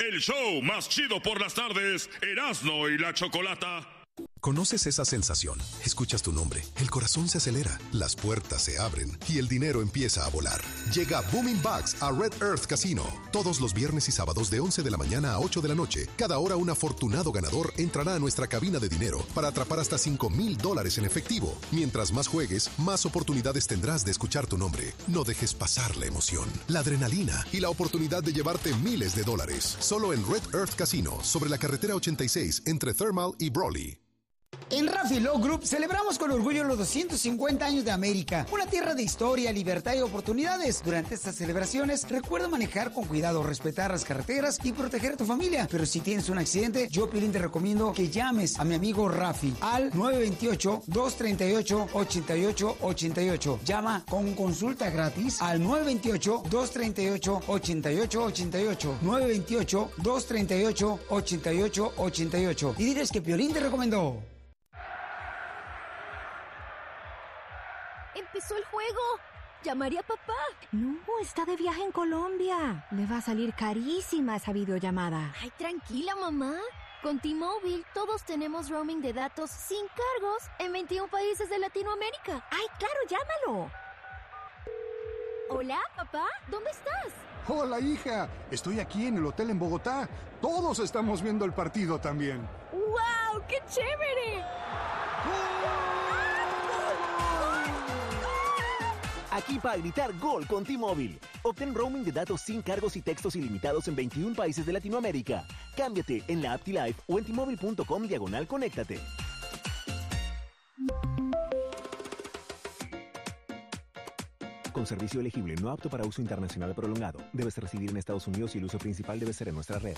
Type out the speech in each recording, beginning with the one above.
El show más chido por las tardes, Erasmo y la Chocolata. ¿Conoces esa sensación? Escuchas tu nombre, el corazón se acelera, las puertas se abren y el dinero empieza a volar. Llega Booming Bucks a Red Earth Casino. Todos los viernes y sábados de 11 de la mañana a 8 de la noche. Cada hora un afortunado ganador entrará a nuestra cabina de dinero para atrapar hasta $5,000 en efectivo. Mientras más juegues, más oportunidades tendrás de escuchar tu nombre. No dejes pasar la emoción, la adrenalina y la oportunidad de llevarte miles de dólares. Solo en Red Earth Casino, sobre la carretera 86 entre Thermal y Brawley. En Raffy Law Group celebramos con orgullo los 250 años de América, una tierra de historia, libertad y oportunidades. Durante estas celebraciones, recuerda manejar con cuidado, respetar las carreteras y proteger a tu familia. Pero si tienes un accidente, yo, Pilín, te recomiendo que llames a mi amigo Rafi al 928-238-8888. Llama con consulta gratis al 928-238-8888. 928-238-8888. Y diles que Piolín te recomendó. ¡Empezó el juego! ¡Llamaré a papá! No, está de viaje en Colombia. Le va a salir carísima esa videollamada. Ay, tranquila, mamá. Con T-Mobile todos tenemos roaming de datos sin cargos en 21 países de Latinoamérica. ¡Ay, claro, llámalo! Hola, papá. ¿Dónde estás? Hola, hija. Estoy aquí en el hotel en Bogotá. Todos estamos viendo el partido también. ¡Wow! ¡Qué chévere! Aquí para gritar gol con T-Mobile. Obtén roaming de datos sin cargos y textos ilimitados en 21 países de Latinoamérica. Cámbiate en la app T-Life o en T-Mobile.com/conéctate. Con servicio elegible no apto para uso internacional prolongado. Debes residir en Estados Unidos y el uso principal debe ser en nuestra red.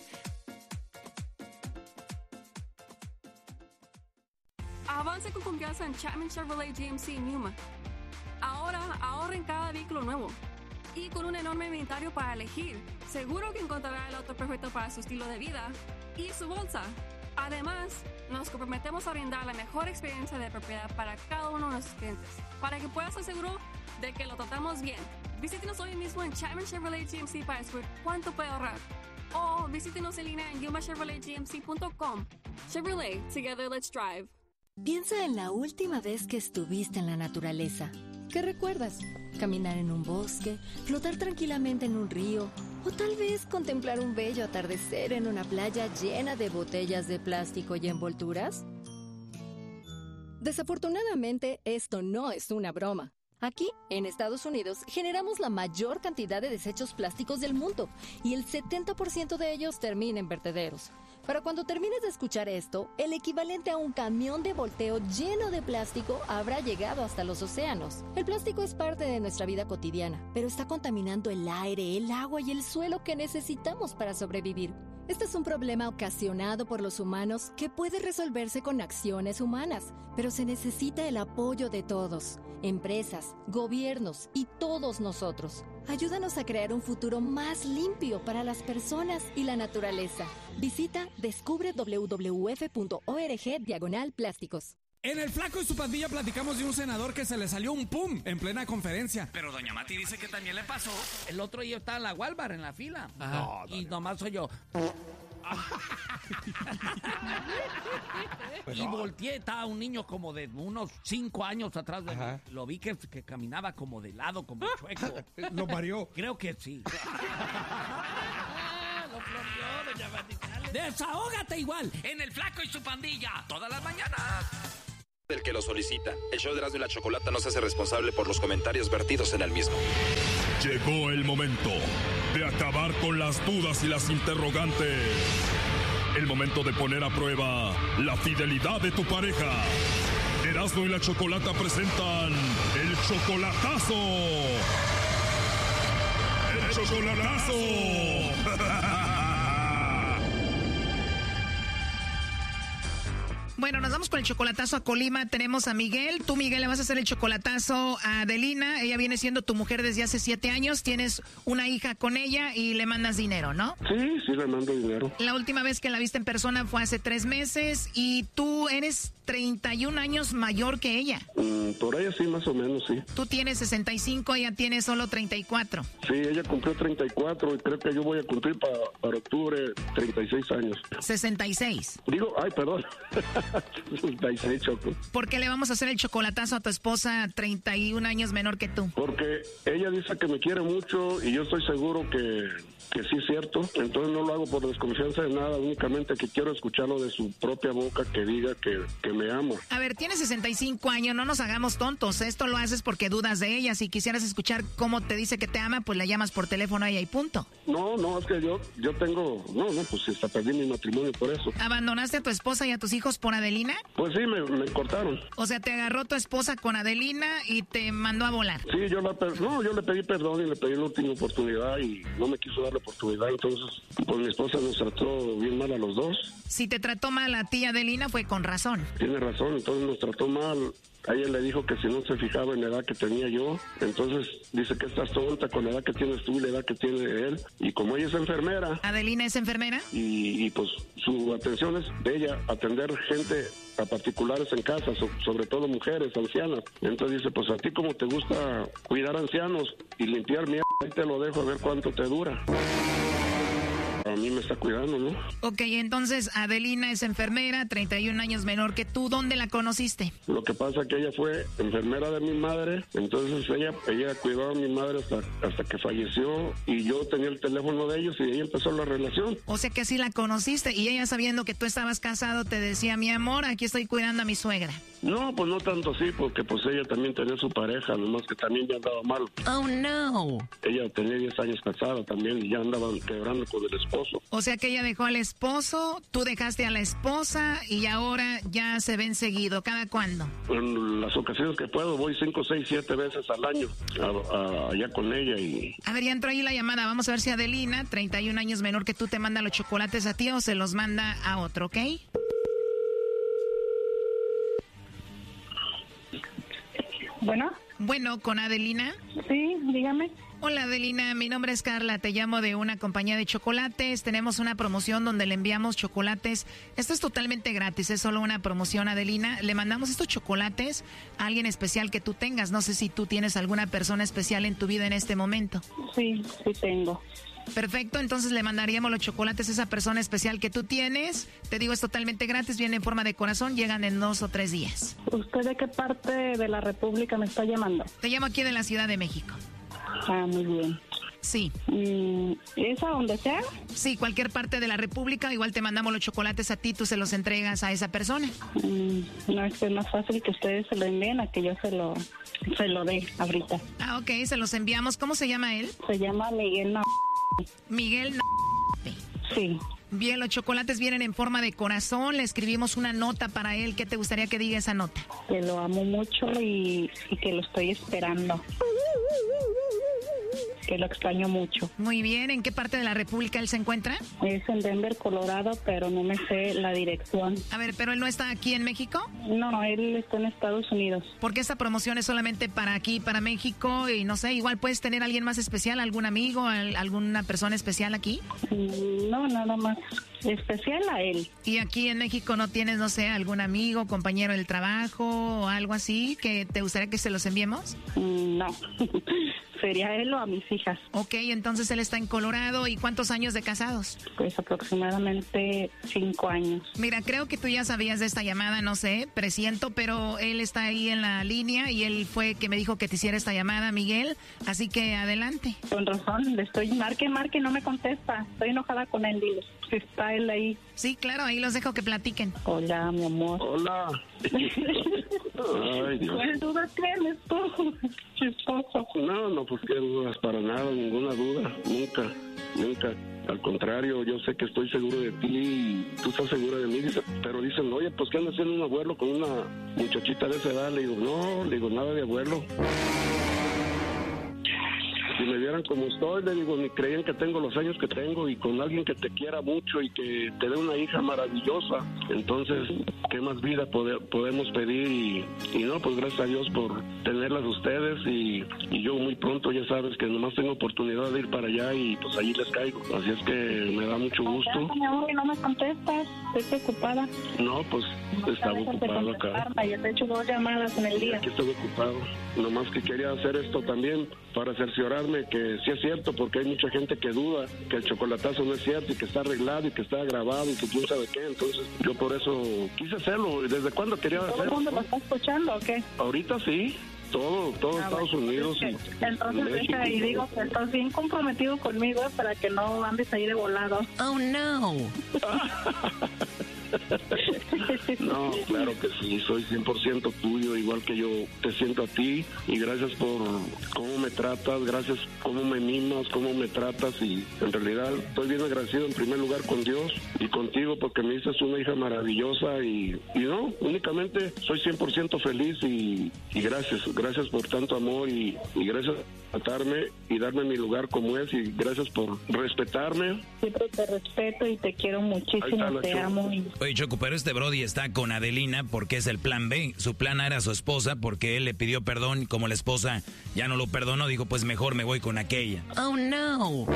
Avance con confianza en Chapman Chevrolet GMC Newman. Ahora ahorra en cada vehículo nuevo. Y con un enorme inventario para elegir, seguro que encontrará el auto perfecto para su estilo de vida y su bolsa. Además, nos comprometemos a brindar la mejor experiencia de propiedad para cada uno de nuestros clientes, para que puedas estar seguro de que lo tratamos bien. Visítenos hoy mismo en Chapman Chevrolet GMC para descubrir cuánto puede ahorrar. O visítenos en línea en YumaChevroletGMC.com. Chevrolet, together let's drive. Piensa en la última vez que estuviste en la naturaleza. ¿Qué recuerdas? ¿Caminar en un bosque? ¿Flotar tranquilamente en un río? ¿O tal vez contemplar un bello atardecer en una playa llena de botellas de plástico y envolturas? Desafortunadamente, esto no es una broma. Aquí, en Estados Unidos, generamos la mayor cantidad de desechos plásticos del mundo y el 70% de ellos termina en vertederos. Para cuando termines de escuchar esto, el equivalente a un camión de volteo lleno de plástico habrá llegado hasta los océanos. El plástico es parte de nuestra vida cotidiana, pero está contaminando el aire, el agua y el suelo que necesitamos para sobrevivir. Este es un problema ocasionado por los humanos que puede resolverse con acciones humanas, pero se necesita el apoyo de todos, empresas, gobiernos y todos nosotros. Ayúdanos a crear un futuro más limpio para las personas y la naturaleza. Visita descubre.wwf.org/plásticos. En el Flaco y su pandilla platicamos de un senador que se le salió un pum en plena conferencia. Pero doña Mati dice que también le pasó. El otro día estaba en la Walmart en la fila. Ajá. Y nomás soy yo. Y volteé, estaba un niño como de unos 5 años atrás de mí. Lo vi que caminaba como de lado, como chueco. ¿Lo parió? Creo que sí. Lo floreó, doña Mati. Desahógate igual en el Flaco y su pandilla todas las mañanas. El que lo solicita. El show de Erasmo y la Chocolata no se hace responsable por los comentarios vertidos en el mismo. Llegó el momento de acabar con las dudas y las interrogantes. El momento de poner a prueba la fidelidad de tu pareja. Erasmo y la Chocolata presentan el chocolatazo. ¡El chocolatazo! Bueno, nos vamos con el chocolatazo a Colima. Tenemos a Miguel. Tú, Miguel, le vas a hacer el chocolatazo a Adelina. Ella viene siendo tu mujer desde hace 7 años. Tienes una hija con ella y le mandas dinero, ¿no? Sí, le mando dinero. La última vez que la viste en persona fue hace 3 meses. ¿Y tú eres 31 años mayor que ella. Por ahí sí, más o menos, sí. Tú tienes 65, ella tiene solo 34. Sí, ella cumplió 34 y creo que yo voy a cumplir para octubre 36 años. 66. Digo, ay, perdón. 66, Choco. ¿Por qué le vamos a hacer el chocolatazo a tu esposa 31 años menor que tú? Porque ella dice que me quiere mucho y yo estoy seguro que sí es cierto. Entonces no lo hago por desconfianza de nada, únicamente que quiero escucharlo de su propia boca que diga que me ama. A ver, tienes 65 años, no nos hagamos tontos. Esto lo haces porque dudas de ella. Si quisieras escuchar cómo te dice que te ama, pues la llamas por teléfono a ella y punto. No, es que yo tengo... No, pues hasta perdí mi matrimonio por eso. ¿Abandonaste a tu esposa y a tus hijos por Adelina? Pues sí, me cortaron. O sea, te agarró tu esposa con Adelina y te mandó a volar. Sí, yo le pedí perdón y le pedí la última oportunidad y no me quiso dar la oportunidad. Entonces, pues mi esposa nos trató bien mal a los dos. Si te trató mal a ti, Adelina, fue con razón. Tiene razón, entonces nos trató mal. A ella le dijo que si no se fijaba en la edad que tenía yo, entonces dice que estás tonta con la edad que tienes tú y la edad que tiene él. Y como ella es enfermera... ¿Adelina es enfermera? Y pues su atención es de ella atender gente a particulares en casa, sobre todo mujeres, ancianas. Entonces dice, pues a ti como te gusta cuidar ancianos y limpiar mierda, ahí te lo dejo a ver cuánto te dura. A mí me está cuidando, ¿no? Ok, entonces Adelina es enfermera, 31 años menor que tú. ¿Dónde la conociste? Lo que pasa es que ella fue enfermera de mi madre, entonces ella cuidaba a mi madre hasta que falleció y yo tenía el teléfono de ellos y ahí empezó la relación. O sea que así la conociste y ella sabiendo que tú estabas casado te decía, mi amor, aquí estoy cuidando a mi suegra. No, pues no tanto así, porque pues ella también tenía su pareja, nomás que también ya andaba mal. Oh, no. Ella tenía 10 años casada también y ya andaban quebrando con el esposo. O sea que ella dejó al esposo, tú dejaste a la esposa y ahora ya se ven seguido. ¿Cada cuándo? En las ocasiones que puedo, voy 5, 6, 7 veces al año allá con ella y... A ver, ya entró ahí la llamada. Vamos a ver si Adelina, 31 años menor que tú, te manda los chocolates a ti o se los manda a otro, ¿ok? Bueno, ¿con Adelina? Sí, dígame. Hola Adelina, mi nombre es Carla, te llamo de una compañía de chocolates, tenemos una promoción donde le enviamos chocolates, esto es totalmente gratis, es solo una promoción Adelina, le mandamos estos chocolates a alguien especial que tú tengas, no sé si tú tienes alguna persona especial en tu vida en este momento. Sí tengo. Perfecto, entonces le mandaríamos los chocolates a esa persona especial que tú tienes. Te digo, es totalmente gratis, viene en forma de corazón, llegan en 2 o 3 días. ¿Usted de qué parte de la República me está llamando? Te llamo aquí de la Ciudad de México. Ah, muy bien. Sí. ¿Es a donde sea? Sí, cualquier parte de la República, igual te mandamos los chocolates a ti, tú se los entregas a esa persona. No, es más fácil que ustedes se lo envíen a que yo se lo dé ahorita. Ah, ok, se los enviamos. ¿Cómo se llama él? Se llama Miguel Miguel Sí. Bien, los chocolates vienen en forma de corazón, le escribimos una nota para él. ¿Qué te gustaría que diga esa nota? Que lo amo mucho y que lo estoy esperando. Que lo extraño mucho. Muy bien, ¿en qué parte de la República él se encuentra? Es en Denver, Colorado, pero no me sé la dirección. A ver, ¿pero él no está aquí en México? No, él está en Estados Unidos. ¿Por qué esta promoción es solamente para aquí, para México? Y no sé, igual puedes tener a alguien más especial, algún amigo, alguna persona especial aquí. No, nada más especial a él. ¿Y aquí en México no tienes, no sé, algún amigo, compañero del trabajo o algo así que te gustaría que se los enviemos? No. Sería él o a mis hijas. Ok, entonces él está en Colorado. ¿Y cuántos años de casados? Pues aproximadamente 5 años. Mira, creo que tú ya sabías de esta llamada, no sé, presiento, pero él está ahí en la línea y él fue que me dijo que te hiciera esta llamada, Miguel. Así que adelante. Con razón, le estoy marque, no me contesta. Estoy enojada con él, dile. Si está él ahí. Sí, claro, ahí los dejo que platiquen. Hola, mi amor. Hola. Ay, Dios. ¿Cuál duda tienes tú, chistoso? No, pues qué dudas, para nada, ninguna duda, nunca. Al contrario, yo sé que estoy seguro de ti y tú estás segura de mí, pero dicen, oye, pues ¿qué anda haciendo un abuelo con una muchachita de esa edad? Le digo, nada de abuelo. me vieran como estoy, le digo, ni creían que tengo los años que tengo y con alguien que te quiera mucho y que te dé una hija maravillosa. Entonces, ¿qué más vida podemos pedir? Y no, pues gracias a Dios por tenerlas ustedes y yo muy pronto, ya sabes que nomás tengo oportunidad de ir para allá y pues allí les caigo. Así es que me da mucho gusto. Mi amor, no me contestas, estoy preocupada. No, pues estaba ocupado acá. Ya te he hecho 2 llamadas en el día. Aquí estoy ocupado. Nomás que quería hacer esto también para cerciorarme que sí es cierto, porque hay mucha gente que duda que el chocolatazo no es cierto y que está arreglado y que está grabado y que quién sabe qué. Entonces yo por eso quise hacerlo. ¿Desde cuándo quería hacerlo? ¿Todo el mundo lo está escuchando o qué? Ahorita sí. Todo Estados Unidos. Entonces deja y digo que estás bien comprometido conmigo para que no andes ahí de volado. Oh, no. No, claro que sí, soy 100% tuyo, igual que yo te siento a ti, y gracias por cómo me tratas, gracias cómo me mimas, cómo me tratas, y en realidad estoy bien agradecido en primer lugar con Dios y contigo porque me dices una hija maravillosa y no, únicamente soy 100% feliz y gracias por tanto amor y gracias por tratarme y darme mi lugar como es, y gracias por respetarme. Siempre te respeto y te quiero muchísimo, te amo. Oye, Choco, pero este brody está con Adelina porque es el plan B. Su plan A era su esposa porque él le pidió perdón y como la esposa ya no lo perdonó, dijo, pues mejor me voy con aquella. Oh, no.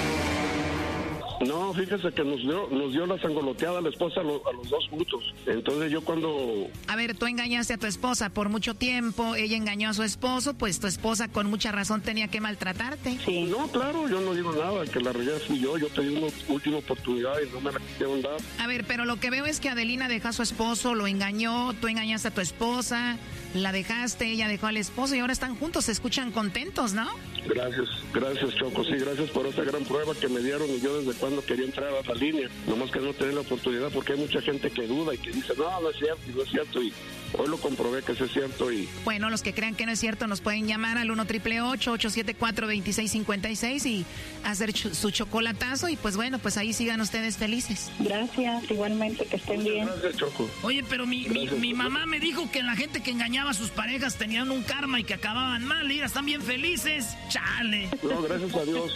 No, fíjese que nos dio la sangoloteada a la esposa a los dos juntos. Entonces yo cuando... A ver, tú engañaste a tu esposa por mucho tiempo, ella engañó a su esposo, pues tu esposa con mucha razón tenía que maltratarte. Sí. No, claro, yo no digo nada, que la regué fui yo pedí una última oportunidad y no me la quisieron dar. A ver, pero lo que veo es que Adelina dejó a su esposo, lo engañó, tú engañaste a tu esposa, la dejaste, ella dejó al esposo y ahora están juntos, se escuchan contentos, ¿no? Gracias Choco, sí, gracias por esa gran prueba que me dieron y yo desde cuando quería entrar a la línea, nomás que no tenía la oportunidad porque hay mucha gente que duda y que dice, no es cierto, y hoy lo comprobé que sí es cierto. Y bueno, los que crean que no es cierto nos pueden llamar al 1-888-874-2656 y hacer su chocolatazo y pues bueno, pues ahí sigan ustedes felices. Gracias, igualmente, que estén bien. Gracias, Choco. Oye, pero mi mamá me dijo que la gente que engañaba a sus parejas tenían un karma y que acababan mal, y están bien felices. ¡Chale! No, gracias a Dios.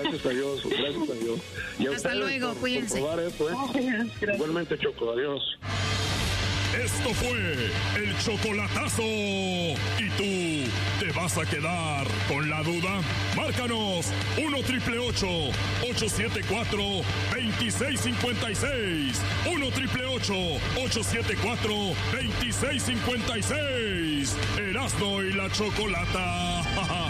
Y hasta luego, cuídense. Esto, igualmente, Choco, adiós. Esto fue el chocolatazo. ¿Y tú te vas a quedar con la duda? Márcanos 1-888-874-2656. 1-888-874-2656. Erasmo y la Chocolata.